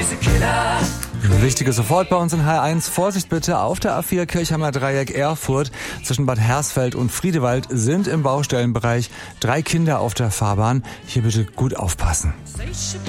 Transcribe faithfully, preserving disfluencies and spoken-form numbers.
Wichtige sofort bei uns in H eins. Vorsicht bitte auf der A vier Kirchheimer Dreieck Erfurt. Zwischen Bad Hersfeld und Friedewald sind im Baustellenbereich drei Kinder auf der Fahrbahn. Hier bitte gut aufpassen.